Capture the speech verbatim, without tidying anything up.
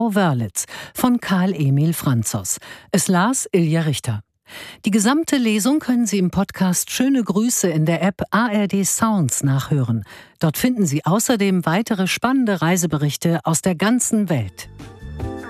Wörlitz von Karl Emil Franzos. Es las Ilja Richter. Die gesamte Lesung können Sie im Podcast Schöne Grüße in der App A R D Sounds nachhören. Dort finden Sie außerdem weitere spannende Reiseberichte aus der ganzen Welt.